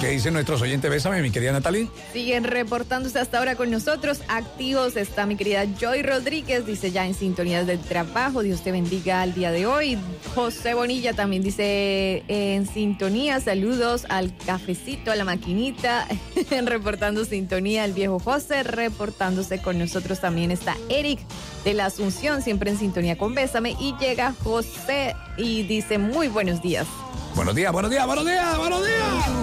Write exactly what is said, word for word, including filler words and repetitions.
¿Qué dicen nuestros oyentes? Bésame, mi querida Natalie. Siguen reportándose hasta ahora con nosotros. Activos está mi querida Joy Rodríguez, dice ya en sintonía del trabajo. Dios te bendiga al día de hoy. José Bonilla también dice en sintonía. Saludos al cafecito, a la maquinita. Reportando sintonía el viejo José. Reportándose con nosotros también está Eric de la Asunción, siempre en sintonía con Bésame. Y llega José y dice muy buenos días. Buenos días, buenos días, buenos días, buenos días.